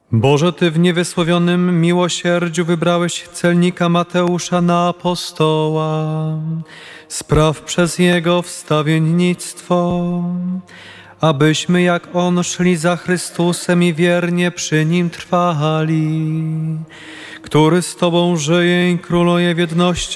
Boże, Ty w niewysłowionym miłosierdziu wybrałeś celnika Mateusza na apostoła. Spraw przez jego wstawiennictwo, abyśmy jak on szli za Chrystusem i wiernie przy Nim trwali, który z Tobą żyje i króluje w jedności